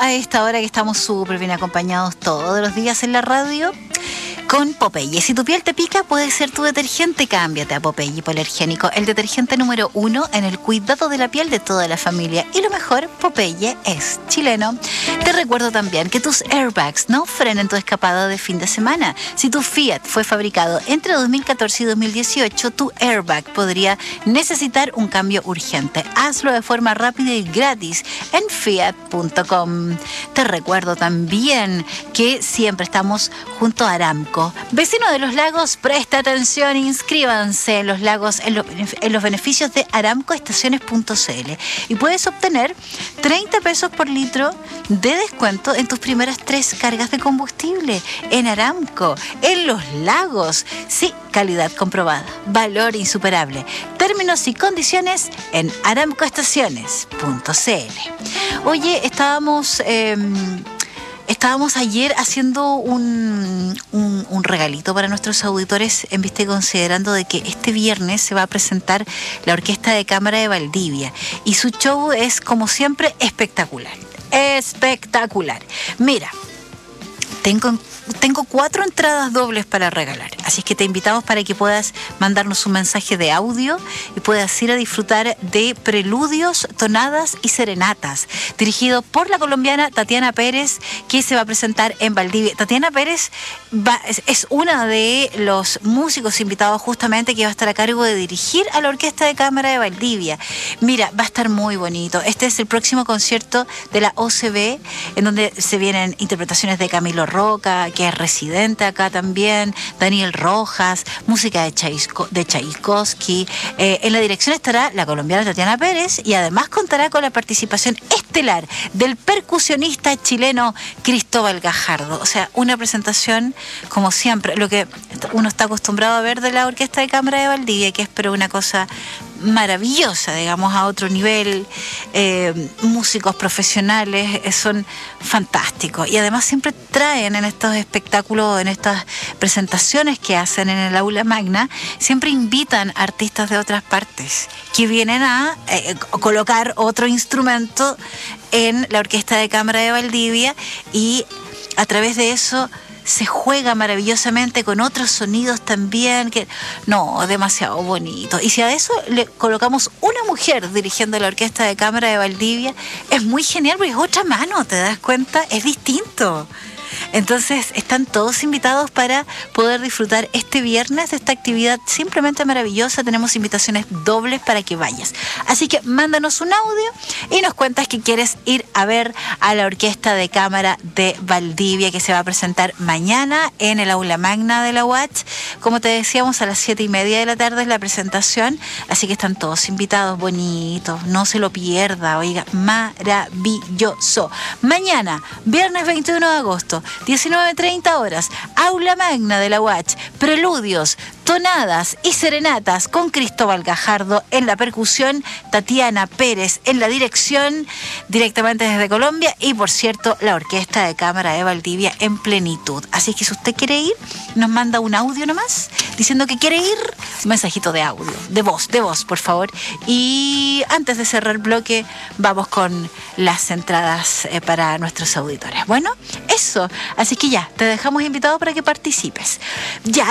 a esta hora que estamos súper bien acompañados todos los días en la radio con Popeye. Si tu piel te pica, puede ser tu detergente. Cámbiate a Popeye Hipoalergénico, el detergente número 1 en el cuidado de la piel de toda la familia. Y lo mejor, Popeye es chileno. Te recuerdo también que tus airbags no frenen tu escapada de fin de semana. Si tu Fiat fue fabricado entre 2014 y 2018, tu airbag podría necesitar un cambio urgente. Hazlo de forma rápida y gratis en fiat.com. Te recuerdo también que siempre estamos junto a Aramco. Vecino de los lagos, presta atención, inscríbanse en los lagos en los beneficios de aramcoestaciones.cl y puedes obtener 30 pesos por litro de descuento en tus primeras 3 cargas de combustible en Aramco, en los lagos. Sí, calidad comprobada, valor insuperable. Términos y condiciones en aramcoestaciones.cl. Oye, estábamos ayer haciendo un regalito para nuestros auditores en vista y considerando de que este viernes se va a presentar la Orquesta de Cámara de Valdivia y su show es, como siempre, espectacular. Espectacular. Mira, tengo 4 entradas dobles para regalar, así es que te invitamos para que puedas mandarnos un mensaje de audio y puedas ir a disfrutar de Preludios, Tonadas y Serenatas, dirigido por la colombiana Tatiana Pérez, que se va a presentar en Valdivia. Tatiana Pérez es una de los músicos invitados justamente que va a estar a cargo de dirigir a la Orquesta de Cámara de Valdivia. Mira, va a estar muy bonito. Este es el próximo concierto de la OCB, en donde se vienen interpretaciones de Camilo Roca, que es residente acá también, Daniel Rojas, música de Tchaikovsky. En la dirección estará la colombiana Tatiana Pérez y además contará con la participación estelar del percusionista chileno Cristóbal Gajardo. O sea, una presentación como siempre, lo que uno está acostumbrado a ver de la Orquesta de Cámara de Valdivia, que es pero una cosa maravillosa, digamos, a otro nivel. Músicos profesionales son fantásticos y además siempre traen en estos espectáculos, en estas presentaciones que hacen en el aula magna, siempre invitan artistas de otras partes que vienen a colocar otro instrumento en la Orquesta de Cámara de Valdivia y a través de eso se juega maravillosamente con otros sonidos también, que no, demasiado bonito. Y si a eso le colocamos una mujer dirigiendo la Orquesta de Cámara de Valdivia, es muy genial porque es otra mano, ¿te das cuenta? Es distinto. Entonces están todos invitados para poder disfrutar este viernes de esta actividad simplemente maravillosa. Tenemos invitaciones dobles para que vayas. Así que mándanos un audio y nos cuentas que quieres ir a ver a la Orquesta de Cámara de Valdivia, que se va a presentar mañana en el aula magna de la UACH. Como te decíamos, a las 7:30 de la tarde es la presentación, así que están todos invitados, bonitos, no se lo pierda, oiga, maravilloso. Mañana, viernes 21 de agosto, 19:30 horas, aula magna de la UACH, Preludios, Tonadas y Serenatas con Cristóbal Gajardo en la percusión, Tatiana Pérez en la dirección, directamente desde Colombia, y por cierto, la Orquesta de Cámara de Valdivia en plenitud. Así que si usted quiere ir, nos manda un audio nomás diciendo que quiere ir, un mensajito de audio, de voz, por favor. Y antes de cerrar el bloque, vamos con las entradas para nuestros auditores. Bueno, eso, así que ya, te dejamos invitado para que participes. Ya.